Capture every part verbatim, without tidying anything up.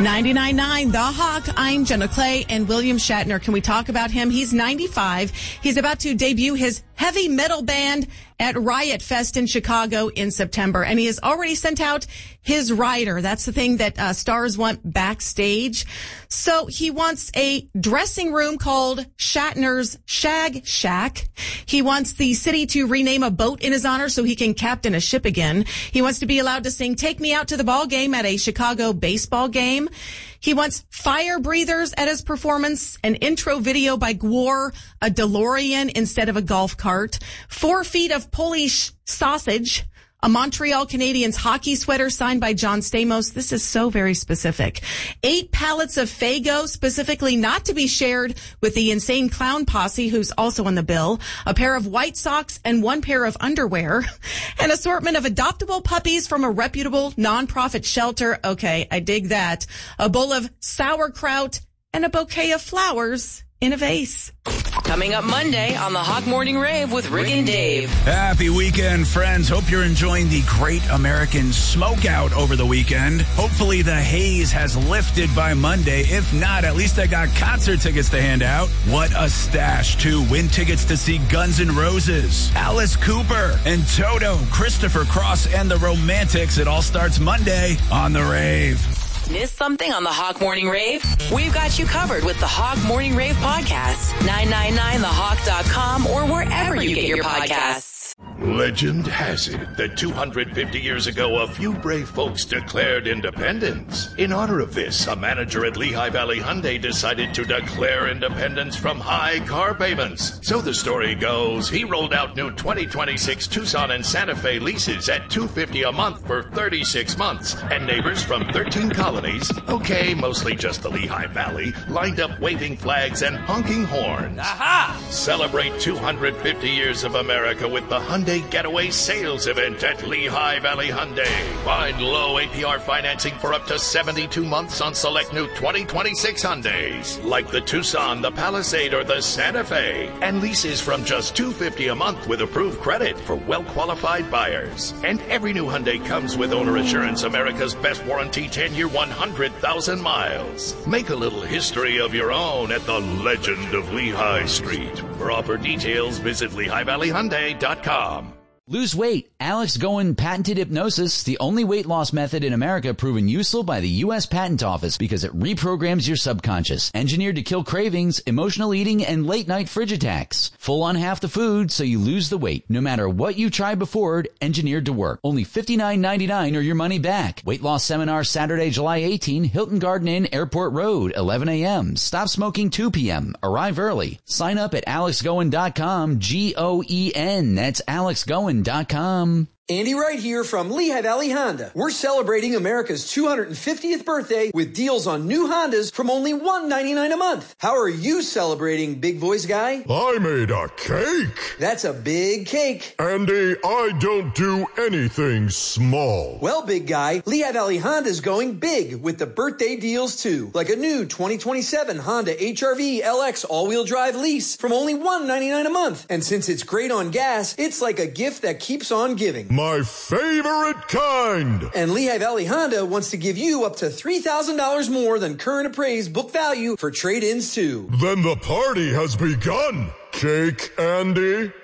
ninety-nine point nine The Hawk. I'm Jenna Clay, and William Shatner. Can we talk about him? He's ninety-five. He's about to debut his heavy metal band at Riot Fest in Chicago in September, and he has already sent out his rider. That's the thing that uh, stars want backstage. So he wants a dressing room called Shatner's Shag Shack. He wants the city to rename a boat in his honor so he can captain a ship again. He wants to be allowed to sing "Take Me Out to the Ball Game" at a Chicago baseball game. He wants fire breathers at his performance, an intro video by Gwar, a DeLorean instead of a golf cart, four feet of Polish sausage, a Montreal Canadiens hockey sweater signed by John Stamos. This is so very specific. Eight pallets of Faygo, specifically not to be shared with the Insane Clown Posse, who's also on the bill. A pair of white socks and one pair of underwear. An assortment of adoptable puppies from a reputable nonprofit shelter. Okay, I dig that. A bowl of sauerkraut and a bouquet of flowers in a vase. Coming up Monday on the Hawk Morning Rave with Rick and Dave. Happy weekend, friends. Hope you're enjoying the Great American Smokeout over the weekend. Hopefully the haze has lifted by Monday. If not, at least I got concert tickets to hand out. What a stash, too. Win tickets to see Guns N' Roses, Alice Cooper, and Toto, Christopher Cross, and the Romantics. It all starts Monday on the Rave. Miss something on the Hawk Morning Rave? We've got you covered with the Hawk Morning Rave podcast. nine nine nine the hawk dot com or wherever you get your podcasts. Legend has it that two hundred fifty years ago, a few brave folks declared independence. In honor of this, a manager at Lehigh Valley Hyundai decided to declare independence from high car payments. So the story goes, he rolled out new twenty twenty-six Tucson and Santa Fe leases at two hundred fifty dollars a month for thirty-six months. And neighbors from thirteen colonies, okay, mostly just the Lehigh Valley, lined up waving flags and honking horns. Aha! Celebrate two hundred fifty years of America with the Hyundai Getaway Sales Event at Lehigh Valley Hyundai. Find low A P R financing for up to seventy-two months on select new twenty twenty-six Hyundais, like the Tucson, the Palisade, or the Santa Fe. And leases from just two hundred fifty dollars a month with approved credit for well-qualified buyers. And every new Hyundai comes with Owner Assurance, America's best warranty, ten-year, one hundred thousand miles. Make a little history of your own at the Legend of Lehigh Street. For offer details, visit Lehigh Valley Hyundai dot com. Lose weight. Alex Goen patented hypnosis, the only weight loss method in America proven useful by the U S Patent Office because it reprograms your subconscious. Engineered to kill cravings, emotional eating, and late-night fridge attacks. Full on half the food so you lose the weight. No matter what you tried before, engineered to work. Only fifty-nine ninety-nine or your money back. Weight loss seminar Saturday, July eighteenth, Hilton Garden Inn, Airport Road, eleven a.m. Stop smoking two p.m. Arrive early. Sign up at alex goen dot com, G O E N. That's alex goen dot com. Andy Wright here from Lehigh Valley Honda. We're celebrating America's two hundred fiftieth birthday with deals on new Hondas from only one hundred ninety-nine dollars a month. How are you celebrating, big voice guy? I made a cake. That's a big cake. Andy, I don't do anything small. Well, big guy, Lehigh Valley Honda's going big with the birthday deals too. Like a new twenty twenty-seven Honda H R V L X all-wheel drive lease from only one hundred ninety-nine dollars a month. And since it's great on gas, it's like a gift that keeps on giving. My favorite kind. And Lehigh Valley Honda wants to give you up to three thousand dollars more than current appraised book value for trade-ins too. Then the party has begun. Cake, Andy.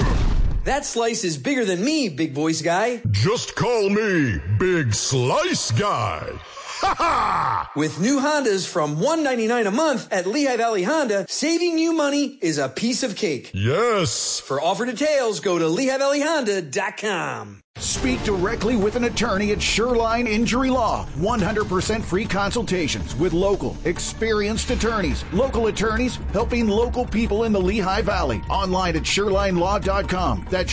That slice is bigger than me, big voice guy. Just call me Big Slice Guy. Ha ha! With new Hondas from one hundred ninety-nine dollars a month at Lehigh Valley Honda, saving you money is a piece of cake. Yes. For offer details, go to Lehigh Valley Honda dot com. Speak directly with an attorney at Shoreline Injury Law. one hundred percent free consultations with local, experienced attorneys. Local attorneys helping local people in the Lehigh Valley. Online at shoreline law dot com. That's